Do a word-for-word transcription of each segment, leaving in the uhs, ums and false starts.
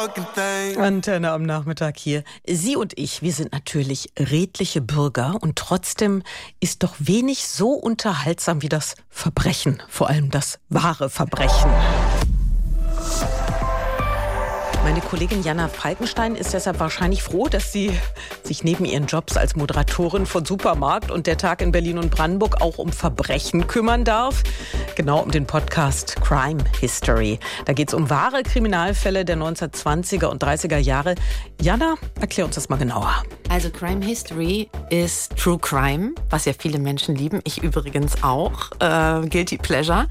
Antenne am Nachmittag hier. Sie und ich, wir sind natürlich redliche Bürger und trotzdem ist doch wenig so unterhaltsam wie das Verbrechen, vor allem das wahre Verbrechen. Meine Kollegin Jana Falkenstein ist deshalb wahrscheinlich froh, dass sie sich neben ihren Jobs als Moderatorin von Supermarkt und der Tag in Berlin und Brandenburg auch um Verbrechen kümmern darf. Genau um den Podcast Crime History. Da geht es um wahre Kriminalfälle der neunzehnhundertzwanziger und dreißiger Jahre. Jana, erklär uns das mal genauer. Also Crime History ist True Crime, was ja viele Menschen lieben. Ich übrigens auch. Äh, Guilty Pleasure.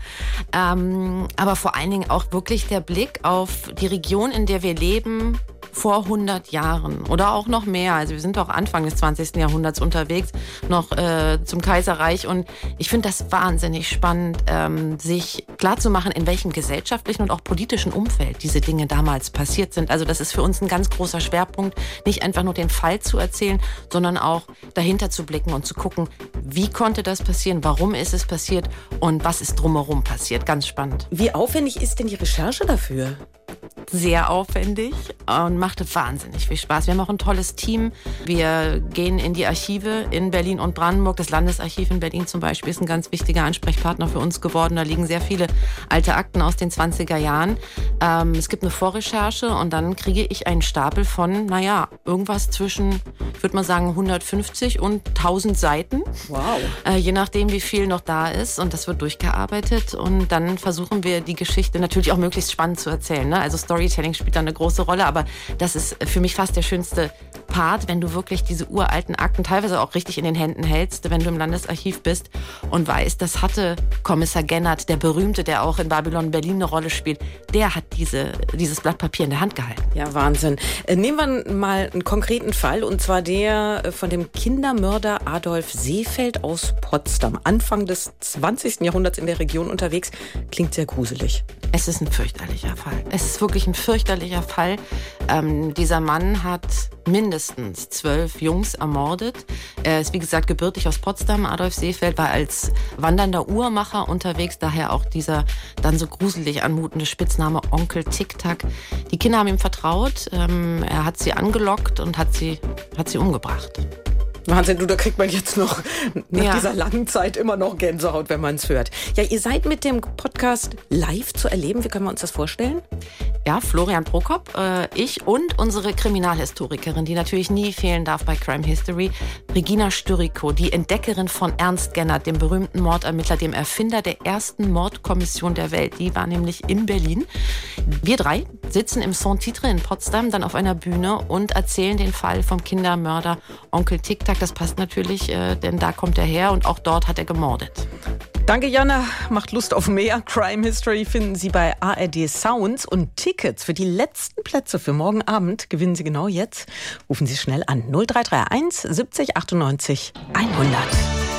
Ähm, aber vor allen Dingen auch wirklich der Blick auf die Region, in der wir leben, vor hundert Jahren oder auch noch mehr. Also wir sind auch Anfang des zwanzigsten Jahrhunderts unterwegs, noch äh, zum Kaiserreich. Und ich finde das wahnsinnig spannend, ähm, sich klarzumachen, in welchem gesellschaftlichen und auch politischen Umfeld diese Dinge damals passiert sind. Also das ist für uns ein ganz großer Schwerpunkt, nicht einfach nur den Fall zu erzählen, sondern auch dahinter zu blicken und zu gucken, wie konnte das passieren, warum ist es passiert und was ist drumherum passiert. Ganz spannend. Wie aufwendig ist denn die Recherche dafür? Sehr aufwendig und machte wahnsinnig viel Spaß. Wir haben auch ein tolles Team. Wir gehen in die Archive in Berlin und Brandenburg. Das Landesarchiv in Berlin zum Beispiel ist ein ganz wichtiger Ansprechpartner für uns geworden. Da liegen sehr viele alte Akten aus den zwanziger Jahren. Ähm, es gibt eine Vorrecherche und dann kriege ich einen Stapel von, naja, irgendwas zwischen, ich würde mal sagen, hundertfünfzig und tausend Seiten. Wow. Äh, je nachdem, wie viel noch da ist. Und das wird durchgearbeitet. Und dann versuchen wir, die Geschichte natürlich auch möglichst spannend zu erzählen. Ne? Also Storytelling spielt da eine große Rolle, aber das ist für mich fast der schönste Part, wenn du wirklich diese uralten Akten teilweise auch richtig in den Händen hältst, wenn du im Landesarchiv bist und weißt, das hatte Kommissar Gennert, der Berühmte, der auch in Babylon Berlin eine Rolle spielt, der hat diese, dieses Blatt Papier in der Hand gehalten. Ja, Wahnsinn. Nehmen wir mal einen konkreten Fall, und zwar der von dem Kindermörder Adolf Seefeld aus Potsdam. Anfang des zwanzigsten Jahrhunderts in der Region unterwegs. Klingt sehr gruselig. Es ist ein fürchterlicher Fall. Es ist wirklich ein fürchterlicher Fall. Ähm, dieser Mann hat mindestens zwölf Jungs ermordet. Er ist, wie gesagt, gebürtig aus Potsdam. Adolf Seefeld war als wandernder Uhrmacher unterwegs, daher auch dieser dann so gruselig anmutende Spitzname Onkel Tic-Tac. Die Kinder haben ihm vertraut. Ähm, er hat sie angelockt und hat sie, hat sie umgebracht. Wahnsinn, du, da kriegt man jetzt noch nach ja. dieser langen Zeit immer noch Gänsehaut, wenn man es hört. Ja, ihr seid mit dem Podcast live zu erleben. Wie können wir uns das vorstellen? Ja, Florian Prokop, äh, ich und unsere Kriminalhistorikerin, die natürlich nie fehlen darf bei Crime History, Regina Styriko, die Entdeckerin von Ernst Gennert, dem berühmten Mordermittler, dem Erfinder der ersten Mordkommission der Welt. Die war nämlich in Berlin. Wir drei sitzen im Saint-Titre in Potsdam, dann auf einer Bühne und erzählen den Fall vom Kindermörder Onkel Tic-Tac. Das passt natürlich, äh, denn da kommt er her und auch dort hat er gemordet. Danke, Jana. Macht Lust auf mehr. Crime History finden Sie bei A R D Sounds. Und Tickets für die letzten Plätze für morgen Abend gewinnen Sie genau jetzt. Rufen Sie schnell an null drei drei eins siebzig achtundneunzig hundert.